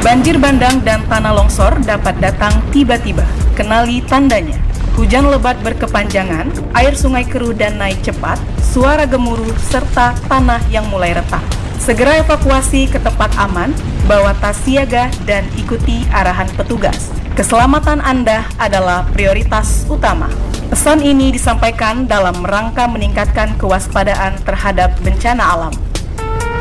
Banjir bandang dan tanah longsor dapat datang tiba-tiba. Kenali tandanya. Hujan lebat berkepanjangan, air sungai keruh dan naik cepat, suara gemuruh, serta tanah yang mulai retak. Segera evakuasi ke tempat aman, bawa tas siaga, dan ikuti arahan petugas. Keselamatan Anda adalah prioritas utama. Pesan ini disampaikan dalam rangka meningkatkan kewaspadaan terhadap bencana alam.